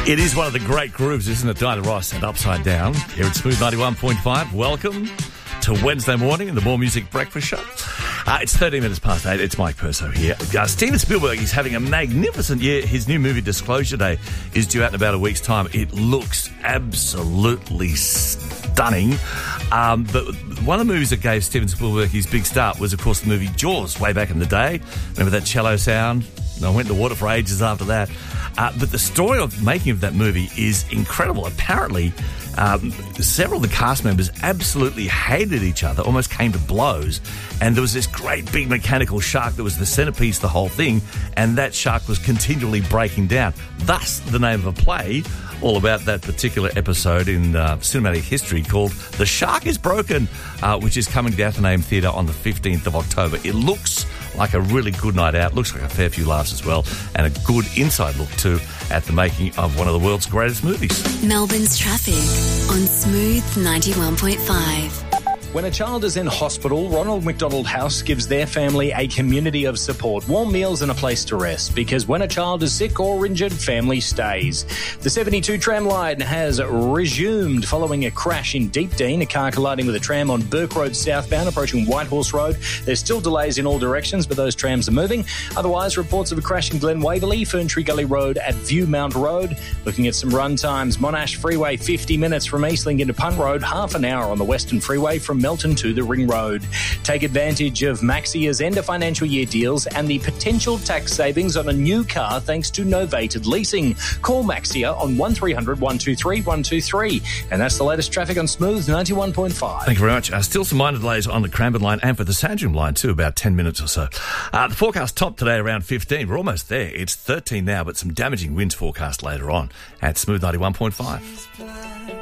It is one of the great grooves, isn't it? Diana Ross and Upside Down here at Smooth 91.5. Welcome to Wednesday morning in the More Music Breakfast Show. It's 13 minutes past 8. It's Mike Purso here. Steven Spielberg is having a magnificent year. His new movie, Disclosure Day, is due out in about a week's time. It looks absolutely stunning. But one of the movies that gave Steven Spielberg his big start was, of course, the movie Jaws, way back in the day. Remember that cello sound? I went in the water for ages after that. But the story of making of that movie is incredible. Apparently, several of the cast members absolutely hated each other, almost came to blows. And there was this great big mechanical shark that was the centerpiece of the whole thing. And that shark was continually breaking down. Thus, the name of a play all about that particular episode in cinematic history called The Shark is Broken, which is coming down to Name Theatre on the 15th of October. It looks like a really good night out. Looks like a fair few laughs as well, and a good inside look too at the making of one of the world's greatest movies. Melbourne's traffic on Smooth 91.5. When a child is in hospital, Ronald McDonald House gives their family a community of support, warm meals and a place to rest. Because when a child is sick or injured, family stays. The 72 tram line has resumed following a crash in Deepdean, a car colliding with a tram on Burke Road southbound approaching Whitehorse Road. There's still delays in all directions, but those trams are moving. Otherwise, reports of a crash in Glen Waverley, Ferntree Gully Road at Viewmount Road. Looking at some run times, Monash Freeway 50 minutes from Eastling into Punt Road, half an hour on the Western Freeway from Melton to the Ring Road. Take advantage of Maxia's end of financial year deals and the potential tax savings on a new car thanks to novated leasing. Call Maxia on 1300 123 123. And that's the latest traffic on Smooth 91.5. Thank you very much. Still some minor delays on the Cranbourne line and for the Sandringham line too, about 10 minutes or so. The forecast top today around 15. We're almost there. It's 13 now, but some damaging winds forecast later on at Smooth 91.5.